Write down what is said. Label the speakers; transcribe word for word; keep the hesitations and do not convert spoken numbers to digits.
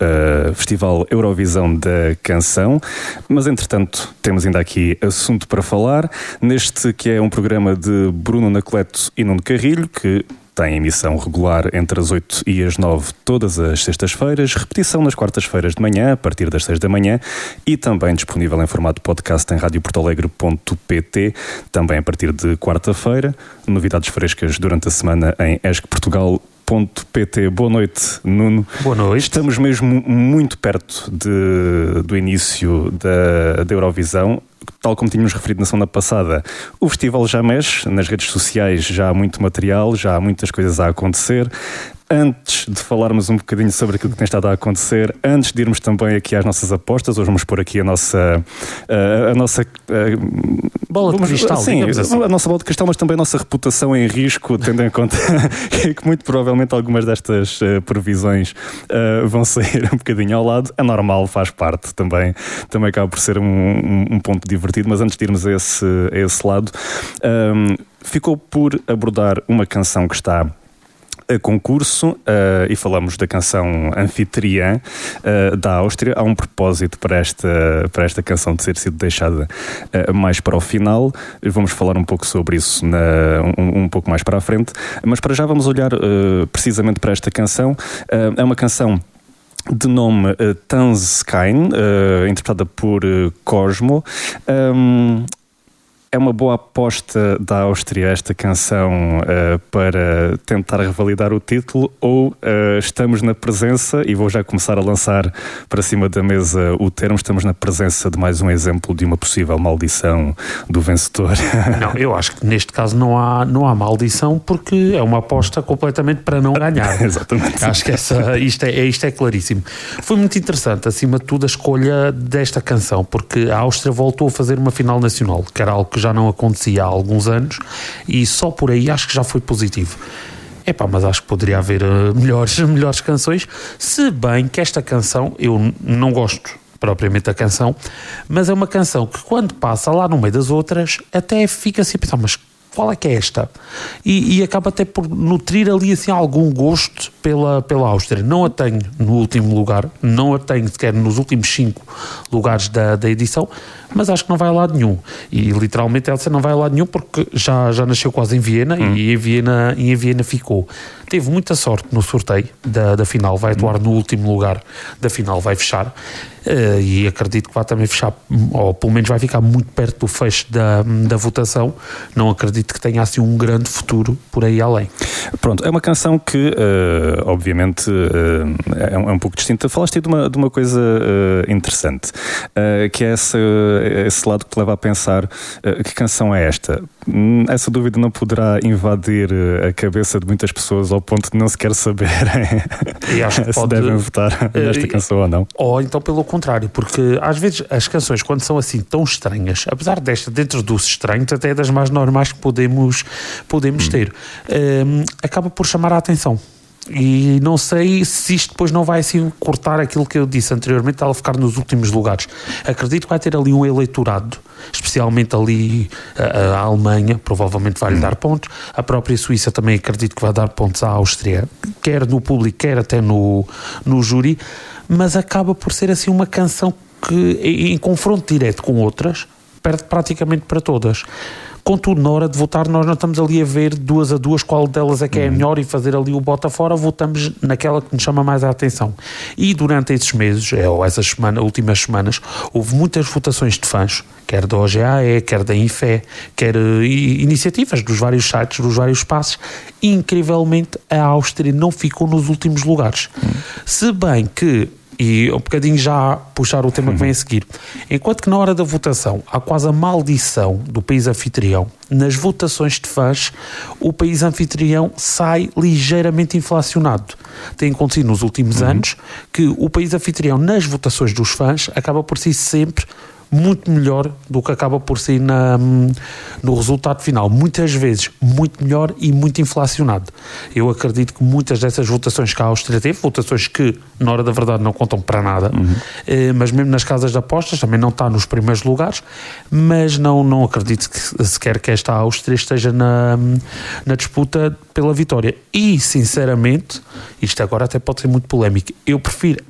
Speaker 1: uh, Festival Eurovisão da Canção, mas entretanto temos ainda aqui assunto para falar, neste que é um programa de Bruno Nacoleto e Nuno Carrilho, que tem emissão regular entre as oito e as nove todas as sextas-feiras, repetição nas quartas-feiras de manhã, a partir das seis da manhã, e também disponível em formato podcast em rádio porto alegre ponto pt, também a partir de quarta-feira. Novidades frescas durante a semana em esc portugal ponto pt. Boa noite, Nuno.
Speaker 2: Boa noite.
Speaker 1: Estamos mesmo muito perto de, do início da, da Eurovisão. Tal como tínhamos referido na semana passada, o festival já mexe, nas redes sociais já há muito material, já há muitas coisas a acontecer. Antes de falarmos um bocadinho sobre aquilo que tem estado a acontecer, antes de irmos também aqui às nossas apostas, hoje vamos pôr aqui a nossa a, a nossa a,
Speaker 2: bola
Speaker 1: vamos,
Speaker 2: de cristal,
Speaker 1: sim,
Speaker 2: assim.
Speaker 1: a nossa bola de cristal, mas também a nossa reputação em risco, tendo em conta que muito provavelmente algumas destas uh, previsões uh, vão sair um bocadinho ao lado. É normal, faz parte também, também acaba por ser um, um, um ponto divertido, mas antes de irmos a esse, a esse lado, um, ficou por abordar uma canção que está a concurso, uh, e falamos da canção Anfitriã uh, da Áustria. Há um propósito para esta, para esta canção de ter sido deixada uh, mais para o final. Vamos falar um pouco sobre isso na, um, um pouco mais para a frente, mas para já vamos olhar uh, precisamente para esta canção. Uh, é uma canção de nome uh, Tanzskyn, uh, interpretada por uh, Cosmo. Um, É uma boa aposta da Áustria esta canção uh, para tentar revalidar o título, ou uh, estamos na presença, e vou já começar a lançar para cima da mesa o termo, estamos na presença de mais um exemplo de uma possível maldição do vencedor?
Speaker 2: Não, eu acho que neste caso não há, não há maldição, porque é uma aposta completamente para não ganhar.
Speaker 1: Exatamente.
Speaker 2: Acho que essa, isto, é, isto é claríssimo. Foi muito interessante, acima de tudo, a escolha desta canção, porque a Áustria voltou a fazer uma final nacional, que era algo que já não acontecia há alguns anos, e só por aí acho que já foi positivo. Epá, mas acho que poderia haver uh, melhores, melhores canções, se bem que esta canção, eu não gosto propriamente da canção, mas é uma canção que quando passa lá no meio das outras, até fica assim a pensar, mas qual é que é esta? E, e acaba até por nutrir ali assim algum gosto pela, pela Áustria. Não a tenho no último lugar, não a tenho sequer nos últimos cinco lugares da, da edição, mas acho que não vai a lado nenhum. E literalmente ela não vai a lado nenhum porque já, já nasceu quase em Viena, hum. e em Viena, e em Viena ficou. Teve muita sorte no sorteio da, da final, vai atuar no último lugar da final, vai fechar. Uh, e acredito que vai também fechar, ou pelo menos vai ficar muito perto do fecho da, da votação. Não acredito que tenha assim um grande futuro por aí além.
Speaker 1: Pronto, é uma canção que uh, obviamente uh, é, um, é um pouco distinta. Falaste aí de uma, de uma coisa uh, interessante, uh, que é esse, esse lado que te leva a pensar uh, que canção é esta? Essa dúvida não poderá invadir a cabeça de muitas pessoas ao ponto de não sequer saberem se pode, devem votar nesta uh, canção ou não.
Speaker 2: Ou então pelo contrário, porque às vezes as canções, quando são assim tão estranhas, apesar desta, dentro dos estranhos, até é das mais normais que podemos, podemos hum. ter, um, acaba por chamar a atenção. E não sei se isto depois não vai assim cortar aquilo que eu disse anteriormente, ela ficar nos últimos lugares. Acredito que vai ter ali um eleitorado, especialmente ali a, a Alemanha, provavelmente vai-lhe hum. dar pontos. A própria Suíça também acredito que vai dar pontos à Áustria, quer no público, quer até no, no júri, mas acaba por ser assim uma canção que, em, em confronto direto com outras, perde praticamente para todas. Contudo, na hora de votar, nós não estamos ali a ver duas a duas qual delas é que é a melhor e fazer ali o bota fora, votamos naquela que nos chama mais a atenção. E durante esses meses, ou essas semana, últimas semanas, houve muitas votações de fãs, quer da O G A E, quer da Infé, quer uh, iniciativas dos vários sites, dos vários espaços. Incrivelmente, a Áustria não ficou nos últimos lugares. Hum. Se bem que, e um bocadinho já puxar o tema que vem a seguir, enquanto que na hora da votação há quase a maldição do país anfitrião, nas votações de fãs o país anfitrião sai ligeiramente inflacionado. Tem acontecido nos últimos uhum. anos que o país anfitrião nas votações dos fãs acaba por ser sempre muito melhor do que acaba por ser na, no resultado final. Muitas vezes muito melhor e muito inflacionado. Eu acredito que muitas dessas votações que a Áustria teve, votações que na hora da verdade não contam para nada, uhum. eh, mas mesmo nas casas de apostas também não está nos primeiros lugares, mas não, não acredito que sequer que esta Áustria esteja na, na disputa pela vitória. E sinceramente, isto agora até pode ser muito polémico, eu prefiro